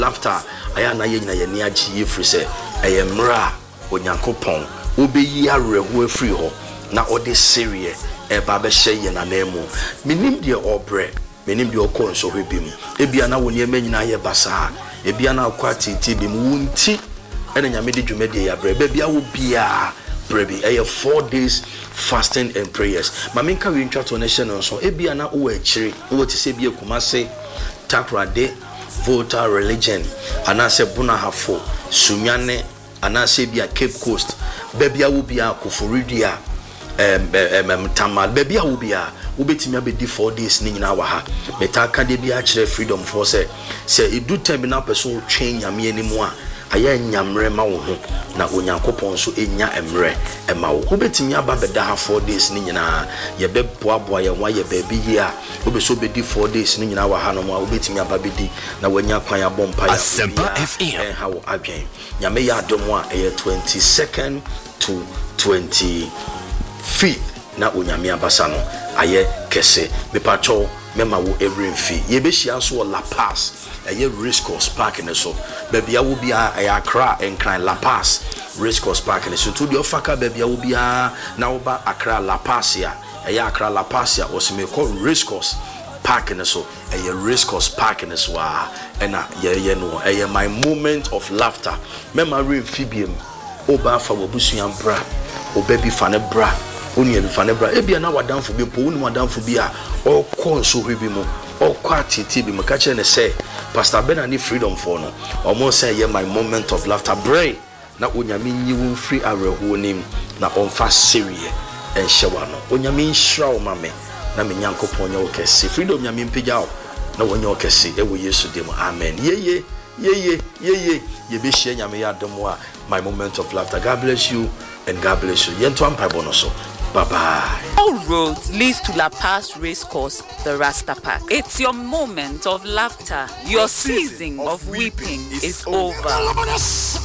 laughter aya na ye nyina ye ni agye ye free say eyemra onyankopon obeyi areho afiri ho na ode serie eba be hye ye na nemu menim de obre menim de okonso hwebim ebia na woni ema nyina ye basa ebia na akwati tibim wunti ena nyame de dwumade ya bre bia wo bia brebi 4 days fasting and prayers maminka we ntwa to na hye no so ebia na wo akire wo te se bia kumase takrade Volta religion anase buna hafo sunyane anase bia Cape Coast bebia wo bia Koforidia tamal bebia wo bia wo betimi abedi 4 days ni nyina wa ha metaka de bia kire freedom for say edu time na person twen nyame animu a aya nyamre ma wo ho na onyankopon so enya emre ema wo betimi aba beda ha 4 days ni nyina ye beboaboa ye wa ye baby hia wo be so bedi 4 days ni nyina wa ha no wo betimi aba bedi na wanya kwan abompa ya Asempa FM ha wo adwen nyame ya adomo a 22nd to 25th na onyame abasa no aye kese mepacho mema wo every fee ye be hia so La Paz aye Race Course Park ne so bebia wo bia aye Accra enkran La Paz Race Course Park ne so to the ofaka bebia wo bia na wo ba Accra La Paz ya aye Accra La Paz ya osime ko Race Course Park ne so aye Race Course Park ne so ena ye no aye my moment of laughter mema refibiem oba fa wo busuan bra obabi fa ne bra oni ebi fa ne bra ebia na wadanfo bi po oni wadanfo bi a o konso hwebi mu o kwatiti bi maka kire ne say Pastor Benani freedom for no omo say ye my moment of laughter bray na onyame nyi wo free areho nim na onfa serie enhyewa no onyame nhira o mame na me nyankopon nya okese freedom nyame mpegya o na wonya okese ewo Yesu dem amen ye be share nyame ya demo a my moment of laughter. God bless you and God bless you yento ampa bonoso. Bye-bye. All roads leads to La Paz Race Course, the Rasta Park. It's your moment of laughter. Your season of weeping is over.